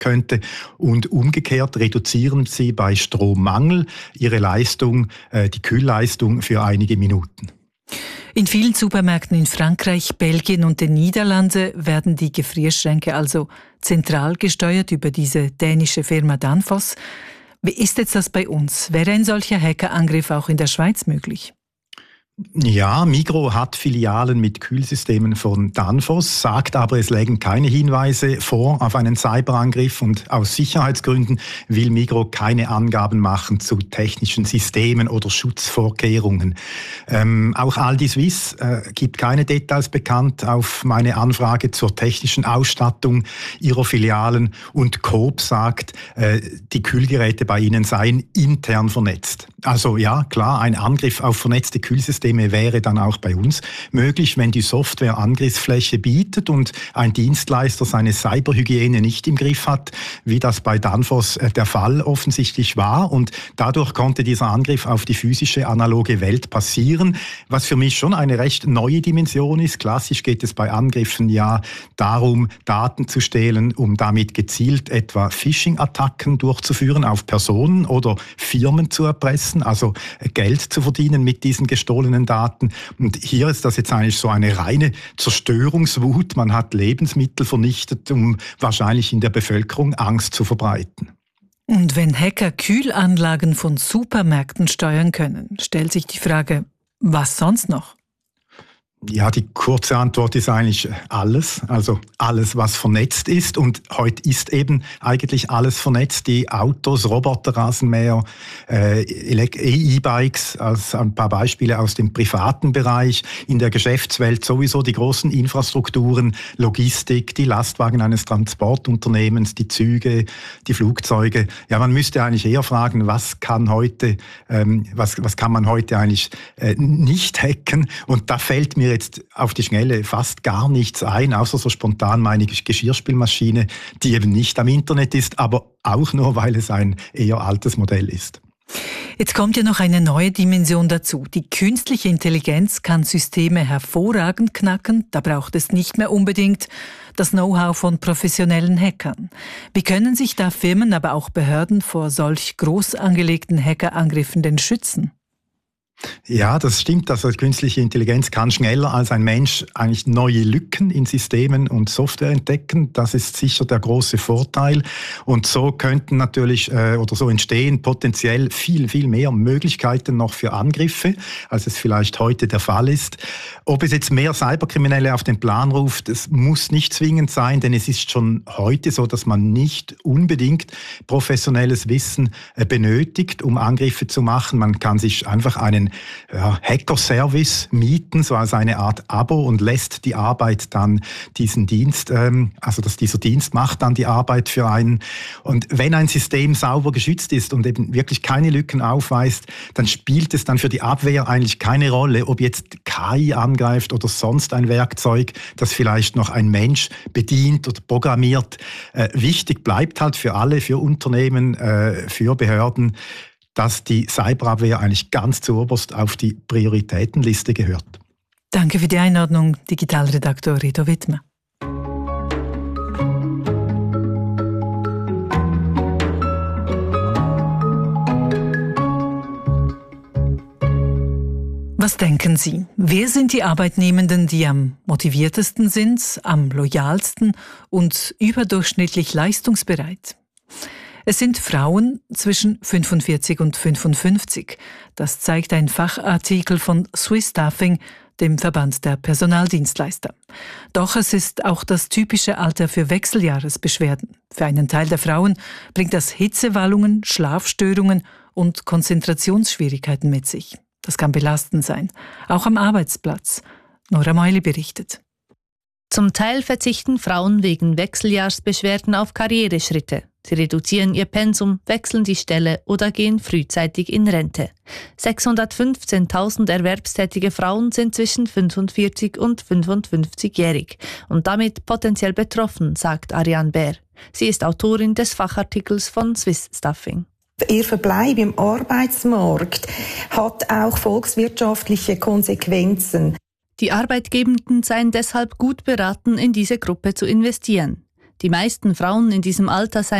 könnte. Und umgekehrt reduzieren sie bei Strommangel ihre Leistung, die Kühlleistung für einige Minuten. In vielen Supermärkten in Frankreich, Belgien und den Niederlanden werden die Gefrierschränke also zentral gesteuert über diese dänische Firma Danfoss. Wie ist jetzt das bei uns? Wäre ein solcher Hackerangriff auch in der Schweiz möglich? Ja, Migros hat Filialen mit Kühlsystemen von Danfoss, sagt aber, es lägen keine Hinweise vor auf einen Cyberangriff und aus Sicherheitsgründen will Migros keine Angaben machen zu technischen Systemen oder Schutzvorkehrungen. Auch Aldi Suisse gibt keine Details bekannt auf meine Anfrage zur technischen Ausstattung ihrer Filialen und Coop sagt, die Kühlgeräte bei ihnen seien intern vernetzt. Also ja, klar, ein Angriff auf vernetzte Kühlsysteme wäre dann auch bei uns möglich, wenn die Software Angriffsfläche bietet und ein Dienstleister seine Cyberhygiene nicht im Griff hat, wie das bei Danfoss der Fall offensichtlich war. Und dadurch konnte dieser Angriff auf die physische analoge Welt passieren, was für mich schon eine recht neue Dimension ist. Klassisch geht es bei Angriffen ja darum, Daten zu stehlen, um damit gezielt etwa Phishing-Attacken durchzuführen auf Personen oder Firmen zu erpressen, also Geld zu verdienen mit diesen gestohlenen Daten. Und hier ist das jetzt eigentlich so eine reine Zerstörungswut. Man hat Lebensmittel vernichtet, um wahrscheinlich in der Bevölkerung Angst zu verbreiten. Und wenn Hacker Kühlanlagen von Supermärkten steuern können, stellt sich die Frage, was sonst noch? Ja, die kurze Antwort ist eigentlich alles. Also alles, was vernetzt ist. Und heute ist eben eigentlich alles vernetzt. Die Autos, Roboterrasenmäher, E-Bikes, als ein paar Beispiele aus dem privaten Bereich. In der Geschäftswelt sowieso die großen Infrastrukturen, Logistik, die Lastwagen eines Transportunternehmens, die Züge, die Flugzeuge. Ja, man müsste eigentlich eher fragen, was kann man heute eigentlich nicht hacken? Und da fällt mir jetzt auf die Schnelle fast gar nichts ein, außer so spontan meine Geschirrspülmaschine, die eben nicht am Internet ist, aber auch nur, weil es ein eher altes Modell ist. Jetzt kommt ja noch eine neue Dimension dazu. Die künstliche Intelligenz kann Systeme hervorragend knacken. Da braucht es nicht mehr unbedingt das Know-how von professionellen Hackern. Wie können sich da Firmen, aber auch Behörden vor solch groß angelegten Hackerangriffen denn schützen? Ja, das stimmt. Also künstliche Intelligenz kann schneller als ein Mensch eigentlich neue Lücken in Systemen und Software entdecken. Das ist sicher der große Vorteil. Und so könnten natürlich oder so entstehen potenziell viel, viel mehr Möglichkeiten noch für Angriffe, als es vielleicht heute der Fall ist. Ob es jetzt mehr Cyberkriminelle auf den Plan ruft, das muss nicht zwingend sein, denn es ist schon heute so, dass man nicht unbedingt professionelles Wissen benötigt, um Angriffe zu machen. Man kann sich einfach einen Hacker-Service mieten, so als eine Art Abo und lässt die Arbeit dann diesen Dienst, dieser Dienst macht dann die Arbeit für einen. Und wenn ein System sauber geschützt ist und eben wirklich keine Lücken aufweist, dann spielt es dann für die Abwehr eigentlich keine Rolle, ob jetzt KI angreift oder sonst ein Werkzeug, das vielleicht noch ein Mensch bedient oder programmiert. Wichtig bleibt halt für alle, für Unternehmen, für Behörden, dass die Cyberabwehr eigentlich ganz zuoberst auf die Prioritätenliste gehört. Danke für die Einordnung, Digitalredaktor Reto Wittmer. Was denken Sie? Wer sind die Arbeitnehmenden, die am motiviertesten sind, am loyalsten und überdurchschnittlich leistungsbereit? Es sind Frauen zwischen 45 und 55. Das zeigt ein Fachartikel von Swiss Staffing, dem Verband der Personaldienstleister. Doch es ist auch das typische Alter für Wechseljahresbeschwerden. Für einen Teil der Frauen bringt das Hitzewallungen, Schlafstörungen und Konzentrationsschwierigkeiten mit sich. Das kann belastend sein, auch am Arbeitsplatz. Nora Meuli berichtet. Zum Teil verzichten Frauen wegen Wechseljahrsbeschwerden auf Karriereschritte. Sie reduzieren ihr Pensum, wechseln die Stelle oder gehen frühzeitig in Rente. 615.000 erwerbstätige Frauen sind zwischen 45 und 55-jährig und damit potenziell betroffen, sagt Ariane Bär. Sie ist Autorin des Fachartikels von Swiss Staffing. Ihr Verbleib im Arbeitsmarkt hat auch volkswirtschaftliche Konsequenzen. Die Arbeitgebenden seien deshalb gut beraten, in diese Gruppe zu investieren. Die meisten Frauen in diesem Alter seien